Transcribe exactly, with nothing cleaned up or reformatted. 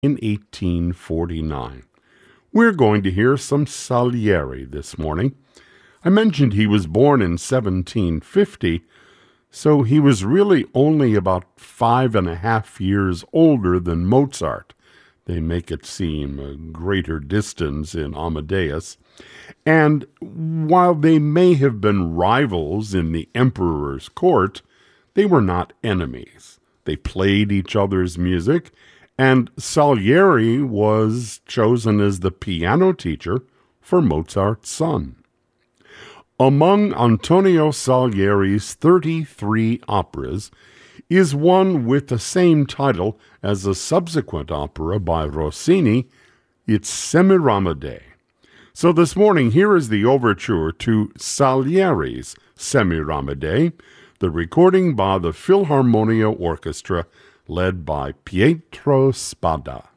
in eighteen forty-nine. We're going to hear some Salieri this morning. I mentioned he was born in seventeen fifty, so he was really only about five and a half years older than Mozart. They make it seem a greater distance in Amadeus. And while they may have been rivals in the emperor's court, they were not enemies. They played each other's music, and Salieri was chosen as the piano teacher for Mozart's son. Among Antonio Salieri's thirty-three operas is one with the same title as a subsequent opera by Rossini. It's Semiramide. So this morning, here is the overture to Salieri's Semiramide, the recording by the Philharmonia Orchestra led by Pietro Spada.